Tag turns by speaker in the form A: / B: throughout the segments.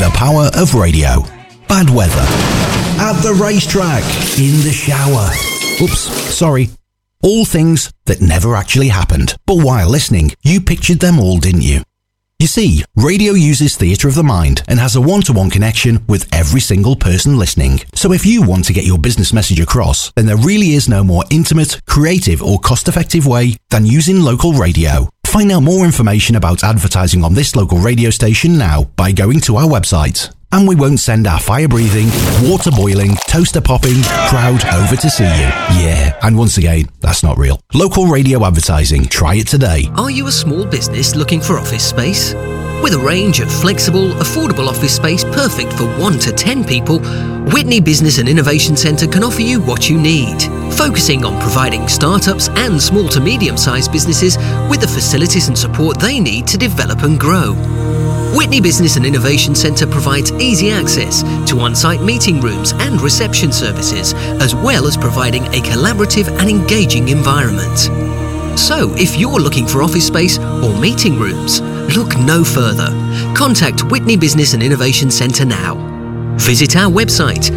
A: the power of radio. Bad weather. At the racetrack. In the shower. Oops, sorry. All things that never actually happened. But while listening, you pictured them all, didn't you? You see, radio uses theatre of the mind and has a one-to-one connection with every single person listening. So if you want to get your business message across, then there really is no more intimate, creative or cost-effective way than using local radio. Find out more information about advertising on this local radio station now by going to our website. And we won't send our fire-breathing, water-boiling, toaster-popping crowd over to see you. Yeah, and once again, that's not real. Local radio advertising. Try it today.
B: Are you a small business looking for office space? With a range of flexible, affordable office space perfect for 1 to 10 people, Whitney Business and Innovation Centre can offer you what you need, focusing on providing startups and small to medium-sized businesses with the facilities and support they need to develop and grow. Whitney Business and Innovation Centre provides easy access to on-site meeting rooms and reception services, as well as providing a collaborative and engaging environment. So, if you're looking for office space or meeting rooms, look no further. Contact Whitney Business and Innovation Centre now. Visit our website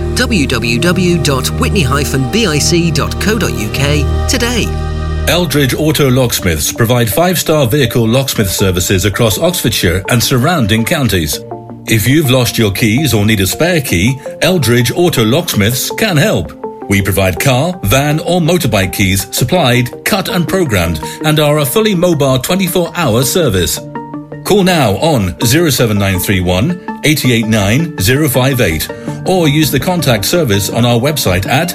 B: www.whitney-bic.co.uk today.
C: Eldridge Auto Locksmiths provide 5-star vehicle locksmith services across Oxfordshire and surrounding counties. If you've lost your keys or need a spare key, Eldridge Auto Locksmiths can help. We provide car, van or motorbike keys supplied, cut and programmed, and are a fully mobile 24-hour service. Call now on 07931 889 058 or use the contact service on our website at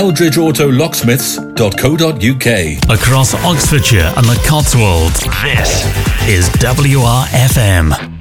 C: eldridgeautolocksmiths.co.uk.
D: Across Oxfordshire and the Cotswolds, this is WRFM.